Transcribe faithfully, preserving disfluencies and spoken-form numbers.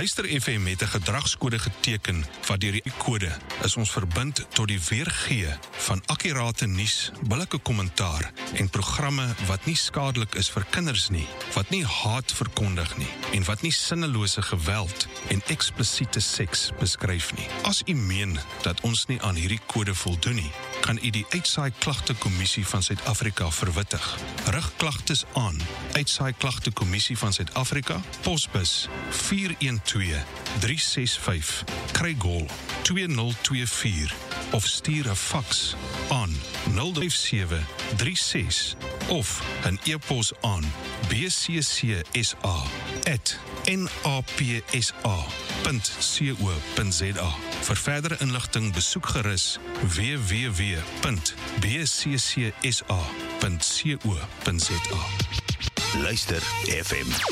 Luister F M het 'n gedragskode geteken wat deur die kode is ons verbind tot die weergee van akkurate nuus, billike kommentaar en programme wat nie skadelik is vir kinders nie, wat nie haat verkondig nie en wat nie sinnelose geweld en eksplisiete seks beskryf nie. As u meen dat ons nie aan hierdie kode voldoen nie, kan u die Uitsaai Klagte Kommissie van Suid-Afrika verwittig. Rig klagtes aan Uitsaai Klagte Kommissie van Suid-Afrika, posbus vier een twee drie ses vyf, Craig Hall twee nul twee vier of stuur 'n faks aan nul vyf sewe drie ses of 'n e-pos aan b c c s a at n a p s a punt co punt z a. Vir verdere inligting besoek gerus w w w punt b c c s a punt co punt z a. Luister F M.